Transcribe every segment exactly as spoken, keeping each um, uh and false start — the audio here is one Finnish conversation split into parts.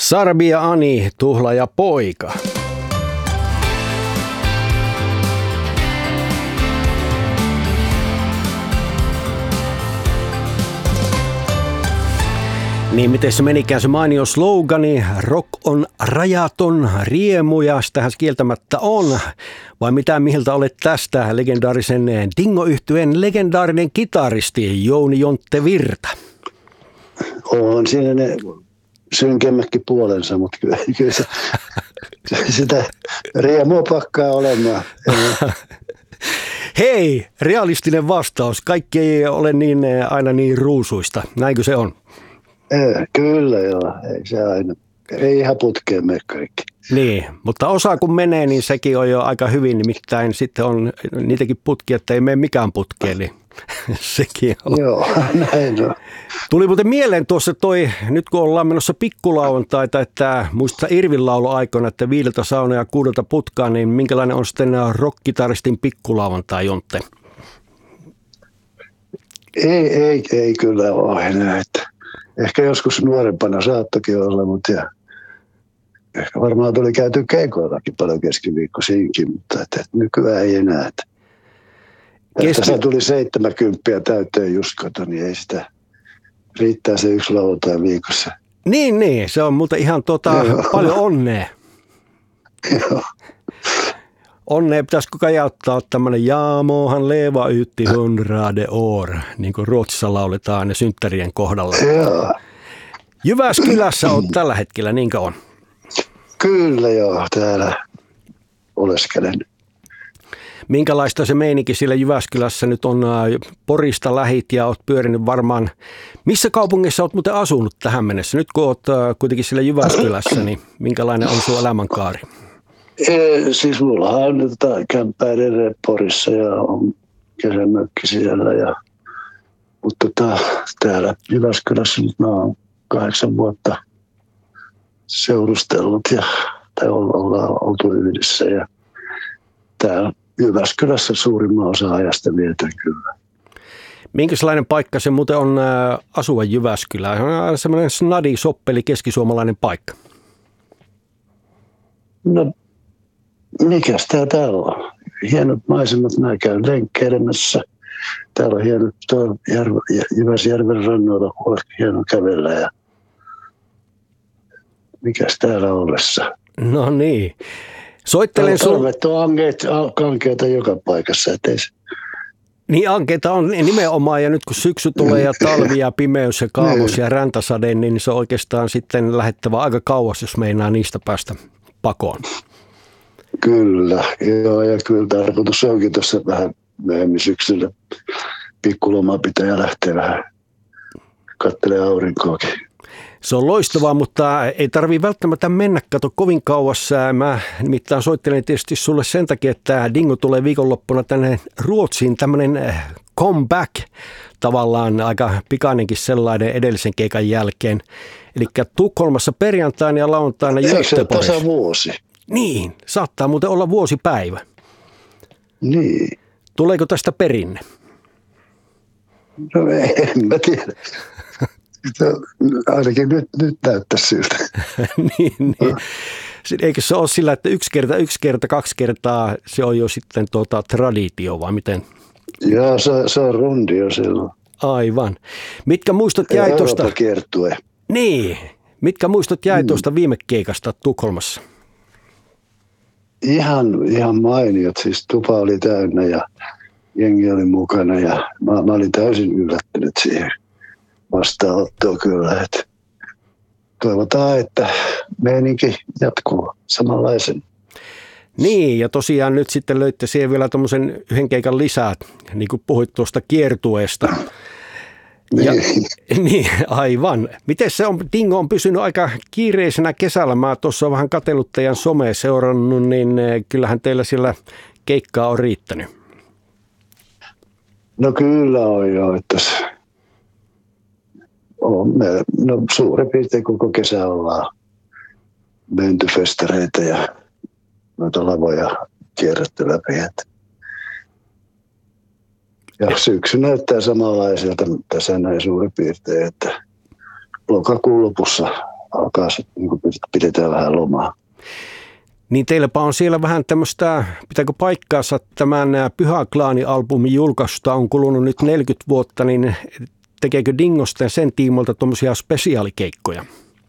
Sarbi ja Ani, tuhlaaja poika. Niin miten se menikään se mainio slogani, rock on rajaton riemu ja sitähän se kieltämättä on. Vai mitä mieltä olet tästä legendaarisen Dingo-yhtyeen legendaarinen kitaristi Jouni Jontte Virta? On siinä ne synkemmätkin puolensa, mutta kyllä, kyllä se, sitä riemua pakkaa olemaan. Hei, realistinen vastaus. Kaikki ei ole niin, aina niin ruusuista. Näinkö se on? Ei, kyllä joo. Ei se aina. Ei ihan putkeen mene kaikki. Niin, mutta osa kun menee, niin sekin on jo aika hyvin. Nimittäin sitten on niitäkin putkia, että ei mene mikään putkeen. Niin sekin on. Joo, näin on. Tuli muuten mieleen tuossa toi, nyt kun ollaan menossa pikkulauantaita, että muistaa Irvin laulu aikoina, että viideltä sauna ja kuudelta putkaa, niin minkälainen on sitten rock-kitaristin pikkulauantai, Jontte? Ei, ei, ei kyllä ole enää. Että ehkä joskus nuorempana saattokin olla, mutta ja ehkä varmaan tuli käyty keikoillakin paljon keskiviikkoisinkin, mutta että, että nykyään ei enää. Että, Keski... että se tuli seitsemänkymmentä täyteen just kato, niin ei sitä, riittää se yksi lauantai viikossa. Niin, niin, se on muuten ihan tota, paljon onnea. Joo. Onnea pitäisikö kajauttaa tämmöinen Jaamohan leva ytti hundrade år, niin kuin Ruotsissa lauletaan ne synttärien kohdalla. Joo. Jyväskylässä on tällä hetkellä, niinkö on? Kyllä joo, täällä oleskelen. Minkälaista se meininki siellä Jyväskylässä nyt on? Porista lähit ja olet pyörinyt varmaan. Missä kaupungissa olet muuten asunut tähän mennessä? Nyt kun olet kuitenkin siellä Jyväskylässä, niin minkälainen on sun elämänkaari? E, siis mulla on nyt kämppää edelleen Porissa ja on kesämökki siellä. Ja, mutta tota, täällä Jyväskylässä nyt mä oon kahdeksan vuotta seurustellut ja tai ollaan oltu yhdessä. Ja täällä Jyväskylässä suurimman osa ajasta vietän kyllä. Minkälainen paikka se muuten on asuva Jyväskylä? Se on semmoinen snadi, soppeli, keskisuomalainen paikka. No, mikäs tää täällä on? Hienot maisemat, mä käyn lenkkeilemässä. Täällä on hienot Jyväsjärven rannoilla, hieno kävellä. Ja mikäs täällä ollessa? No niin. Soittelen sun... Talvet on ankeita, kankeita joka paikassa, ettei se... Niin ankeita on nimenomaan, ja nyt kun syksy tulee ja talvi ja pimeys ja kaavos ja räntäsade, niin se on oikeastaan sitten lähettävä aika kauas, jos meinaa niistä päästä pakoon. Kyllä, joo, ja kyllä tarkoitus onkin tuossa vähän myöhemmin syksyllä. Pikkuloma pitää lähteä vähän katselemaan aurinkoakin. Se on loistavaa, mutta ei tarvitse välttämättä mennä, kato kovin kauas. Mä nimittäin soittelen tietysti sulle sen takia, että Dingo tulee viikonloppuna tänne Ruotsiin, tämmöinen comeback, tavallaan aika pikainenkin sellainen edellisen keikan jälkeen. Eli Tukholmassa perjantaina ja lauantaina Göteborgissa. Eikö se tasa vuosi? Niin, saattaa muuten olla vuosipäivä. Niin. Tuleeko tästä perinne? No en mä tiedä. Ainakin nyt, nyt näyttäisi siltä. niin, niin. Eikö se ole sillä, että yksi kerta, yksi kerta, kaksi kertaa se on jo sitten tuota traditio vai miten? Joo, se, se on rundi jo silloin. Aivan. Mitkä muistot jäi tuosta? Kiertue. Niin. Mitkä muistot jäi hmm. tuosta viime keikasta Tukholmassa? Ihan, ihan mainiot. Siis tupa oli täynnä ja jengi oli mukana ja mä, mä olin täysin yllättynyt siihen vastaanottoa kyllä. Että toivotaan, että meininki jatkuu samanlaisen. Niin, ja tosiaan nyt sitten löitte siihen vielä tuommoisen yhden keikan lisää, niin kuin puhuit tuosta kiertueesta. Ja, niin, aivan. Miten se on, Dingo on pysynyt aika kiireisenä kesällä. Mä tuossa vähän katsellut teidän somea seurannut, niin kyllähän teillä siellä keikkaa on riittänyt. No kyllä on jo, että on me, no suurin piirtein koko kesä ollaan menty festareita ja noita lavoja kierretty läpi. Ja syksy näyttää samanlaiselta tässä näin suurin piirtein, että lokakuun lopussa alkaa niin kuin pidetään vähän lomaa. Niin teilläpä on siellä vähän tämmöistä, pitääkö paikkaansa tämän Pyhä Klaani-albumin julkaisusta on kulunut nyt neljäkymmentä vuotta, niin tekeekö Dingosta sen tiimoilta tuommoisia spesiaalikeikkoja?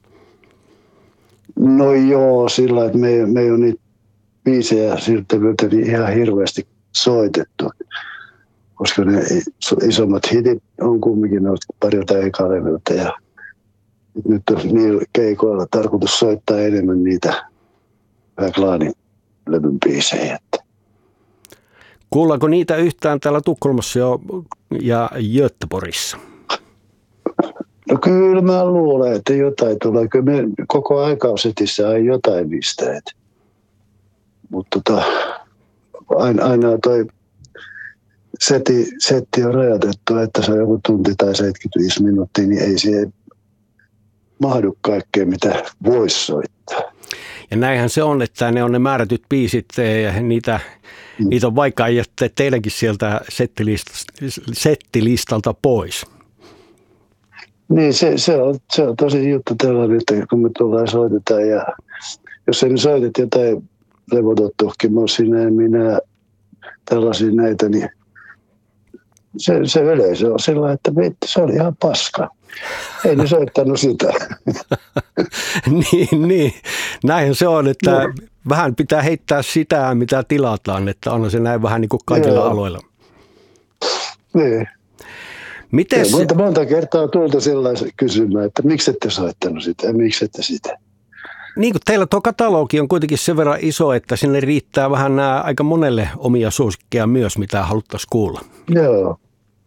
No joo, sillä että me, me ei ole niitä biisejä siltä niin ihan hirveästi soitettu, koska ne isommat hitit on kumminkin noista parilta ekalevyltä ja nyt on niillä keikoilla tarkoitus soittaa enemmän niitä Pyhä Klaanin levyn biisejä. Kuullaanko niitä yhtään täällä Tukholmassa jo ja Göteborgissa? No kyllä mä luulen, että jotain tulee. Kyllä me koko aikaussetissä on jotain niistä. Mutta tota, aina, aina toi seti, setti on rajoitettu, että se on joku tunti tai seitsemänkymmentäviisi minuuttia, niin ei siihen mahdu kaikkea, mitä voisi soittaa. Ja näinhän se on, että ne on ne määrätyt biisit ja niitä, mm. niitä on vaikea jättää teidänkin sieltä settilistalta pois. Niin, se, se, on, se on tosi juttu tällainen, että kun me tullaan soitetaan ja jos ei me soitet jotain levototuhkimosia ja minä tällaisia näitä, niin se, se yleisö on sillä, että se oli ihan paska. Ei ne soittanut sitä. niin, niin, näin se on, että no. Vähän pitää heittää sitä, mitä tilataan, että on se näin vähän niin kuin kaikilla Joo. aloilla. Niin. Mites... Monta, monta kertaa tulta sellaisen kysymään, että miksi ette soittanut sitä ja miksi ette sitä. Niin kuin teillä tuo katalogi on kuitenkin sen verran iso, että sinne riittää vähän nämä aika monelle omia suosikkeja myös, mitä haluttaisiin kuulla. Joo,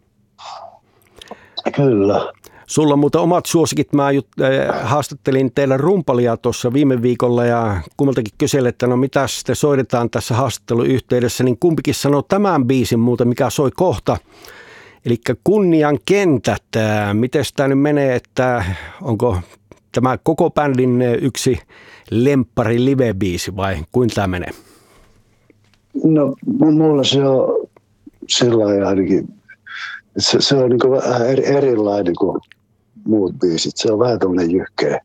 kyllä. Sulla on muuten omat suosikit. Mä jut, äh, haastattelin teillä rumpalia tuossa viime viikolla ja kummaltakin kyselin, että no mitäs te soitetaan tässä haastattelun yhteydessä, niin kumpikin sanoo tämän biisin muuten, mikä soi kohta. Eli Kunnian kentät. Miten tämä nyt menee, että onko tämä koko bändin yksi lemppari live-biisi vai kuinka tämä menee? No mulla se on sillä lailla ainakin, se, se on niin vähän erilainen kuin muut biisit. Se on vähän tämmöinen jyhkeä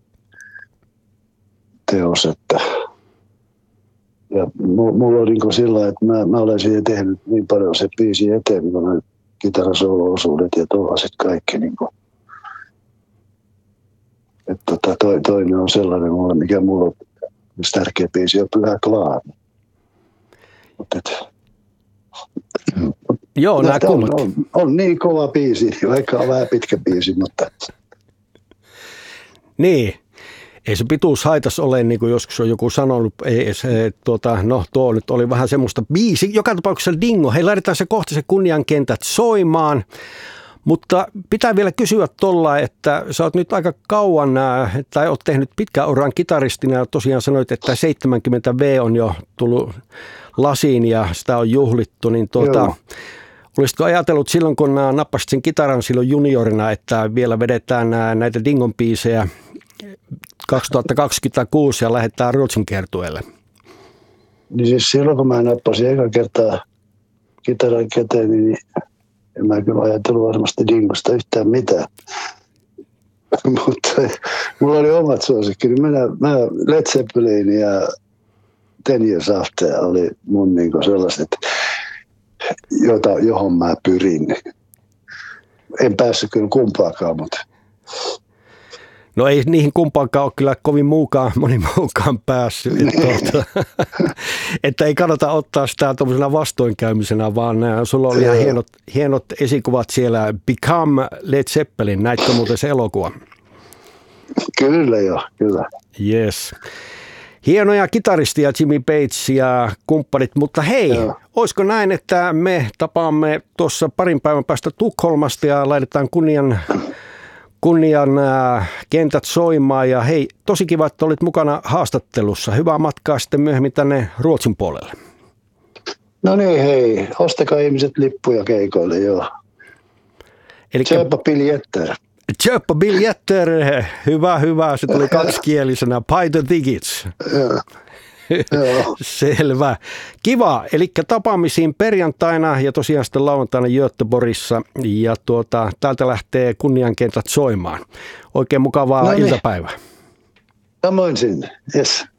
teos, että ja mulla on niin sillä lailla, että mä, mä olen siihen tehnyt niin paljon se biisi eteen, kun kitarasoolo-osuudet ja tuollaiset kaikki. Niin kuin. Että tota, toi, toinen on sellainen, mulle, mikä mulla on tärkeä biisi, on Pyhä Klaani. Mutta Joo, nämä on, on, on niin kova biisi, vaikka on vähän pitkä biisi, mutta... Niin, ei se pituus haitas ole, niin kuin joskus on joku sanonut, ei, se, tuota, no tuo nyt oli vähän semmoista biisi. Joka tapauksessa Dingo, hei laitetaan se kohta se Kunnian kentät soimaan, mutta pitää vielä kysyä tuolla, että sä oot nyt aika kauan, tai oot tehnyt pitkän uran kitaristina ja tosiaan sanoit, että seitsemänkymmentä vuotta on jo tullut lasiin ja sitä on juhlittu, niin tuota... Olisitko ajatellut silloin, kun nappasit sen kitaran silloin juniorina, että vielä vedetään näitä Dingon biisejä kaksituhattakaksikymmentäkuusi ja lähdetään Ruotsin kiertueelle? Niin siis silloin, kun mä nappasin eka kertaa kitaran käteen, niin en mä kyllä ajatellut varmasti Dingosta yhtään mitään. Mutta mulla oli omat suosikkini. Mä, mä Led Zeppelin ja Ten Years After oli mun niinku sellaiset, jota, johon mä pyrin. En päässyt kyllä kumpaakaan, mutta... No ei niihin kumpaankaan ole kyllä kovin muukaan, moni muukaan päässyt. Että, että ei kannata ottaa sitä tuollaisena vastoinkäymisenä, vaan sulla oli ihan hienot, hienot esikuvat siellä. Become Led Zeppelin, näitkö muuten se elokuva? Kyllä joo, kyllä. Yes. Hienoja kitaristia Jimmy Page ja kumppanit, mutta hei, Joo. olisiko näin, että me tapaamme tuossa parin päivän päästä Tukholmasta ja laitetaan kunnian, kunnian äh, kentät soimaan ja hei, tosi kiva, että olit mukana haastattelussa. Hyvää matkaa sitten myöhemmin tänne Ruotsin puolelle. No niin hei, ostakaa ihmiset lippuja keikoille, joo. Köpa biljetter. Köpa biljetter, hyvä, hyvä. Se tuli kaksikielisenä. Buy the tickets. Selvä. Kiva. Eli tapaamisiin perjantaina ja tosiaan sitten lauantaina Göteborgissa. Ja tuota, täältä lähtee kunniankentät soimaan. Oikein mukavaa no niin. iltapäivää. Samoin sinne, yes.